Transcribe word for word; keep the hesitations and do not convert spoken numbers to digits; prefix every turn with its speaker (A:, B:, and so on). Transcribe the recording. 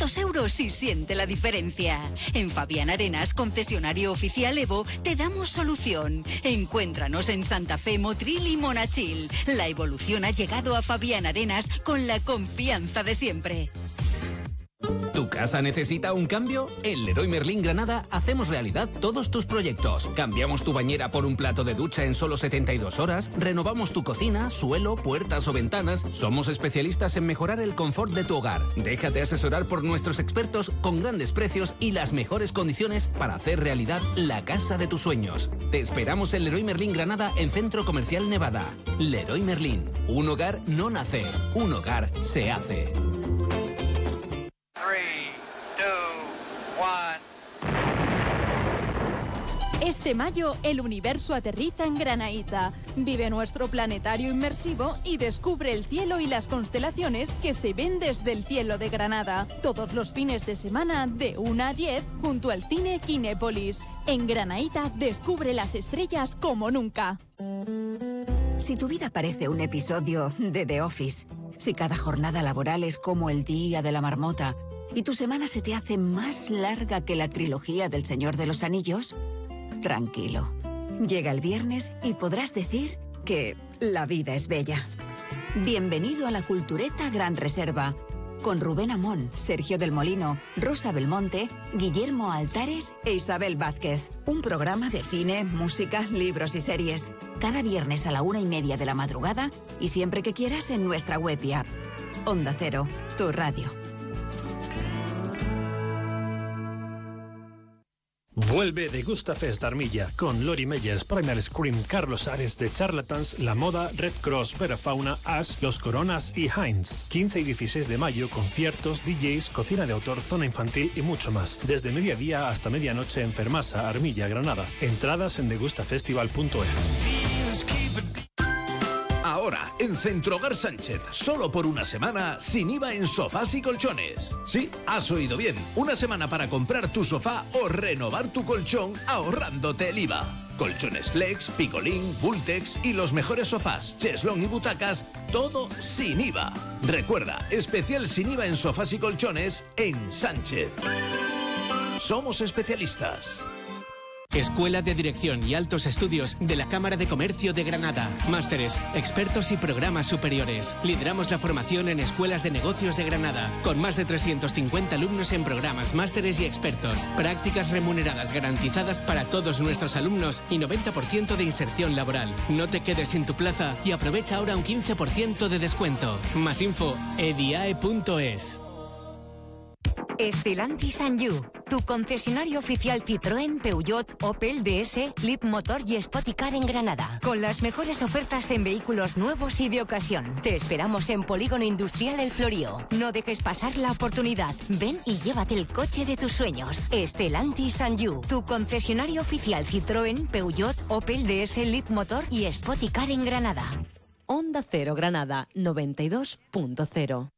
A: quinientos euros y siente la diferencia. En Fabián Arenas, concesionario oficial Evo, te damos solución. Encuéntranos en Santa Fe, Motril y Monachil. La evolución ha llegado a Fabián Arenas con la confianza de siempre.
B: ¿Tu casa necesita un cambio? En Leroy Merlin Granada hacemos realidad todos tus proyectos. Cambiamos tu bañera por un plato de ducha en solo setenta y dos horas, renovamos tu cocina, suelo, puertas o ventanas. Somos especialistas en mejorar el confort de tu hogar. Déjate asesorar por nuestros expertos con grandes precios y las mejores condiciones para hacer realidad la casa de tus sueños. Te esperamos en Leroy Merlin Granada en Centro Comercial Nevada. Leroy Merlin. Un hogar no nace, un hogar se hace.
C: Este mayo, el universo aterriza en Granaíta. Vive nuestro planetario inmersivo y descubre el cielo y las constelaciones que se ven desde el cielo de Granada. Todos los fines de semana, de una a diez, junto al cine Kinépolis. En Granaíta, descubre las estrellas como nunca.
D: Si tu vida parece un episodio de The Office, si cada jornada laboral es como el día de la marmota, y tu semana se te hace más larga que la trilogía del Señor de los Anillos, tranquilo. Llega el viernes y podrás decir que la vida es bella. Bienvenido a la Cultureta Gran Reserva, con Rubén Amón, Sergio del Molino, Rosa Belmonte, Guillermo Altares e Isabel Vázquez. Un programa de cine, música, libros y series. Cada viernes a la una y media de la madrugada y siempre que quieras en nuestra web y app. Onda Cero, tu radio.
E: Vuelve Degusta Fest Armilla con Lori Meyers, Primal Scream, Carlos Ares de Charlatans, La Moda, Red Cross, Verafauna, Ash, Los Coronas y Heinz. quince y dieciséis de mayo, conciertos, D Js, cocina de autor, zona infantil y mucho más. Desde mediodía hasta medianoche en Fermasa, Armilla, Granada. Entradas en degustafestival punto es.
F: Ahora, en Centrohogar Sánchez, solo por una semana, sin I V A en sofás y colchones. Sí, has oído bien. Una semana para comprar tu sofá o renovar tu colchón ahorrándote el I V A. Colchones Flex, Picolín, Bultex y los mejores sofás, cheslón y butacas, todo sin I V A. Recuerda, especial sin I V A en sofás y colchones en Sánchez. Somos especialistas.
G: Escuela de Dirección y Altos Estudios de la Cámara de Comercio de Granada. Másteres, expertos y programas superiores. Lideramos la formación en escuelas de negocios de Granada, con más de trescientos cincuenta alumnos en programas, másteres y expertos. Prácticas remuneradas garantizadas para todos nuestros alumnos y noventa por ciento de inserción laboral. No te quedes sin tu plaza y aprovecha ahora un quince por ciento de descuento. Más info, ediae punto es.
A: Stellantis and You, tu concesionario oficial Citroën, Peugeot, Opel, D S, Leapmotor y Spoticar en Granada. Con las mejores ofertas en vehículos nuevos y de ocasión. Te esperamos en Polígono Industrial El Florío. No dejes pasar la oportunidad. Ven y llévate el coche de tus sueños. Stellantis and You, tu concesionario oficial Citroën, Peugeot, Opel, D S, Leapmotor y Spoticar en Granada.
H: Onda Cero Granada, noventa y dos punto cero.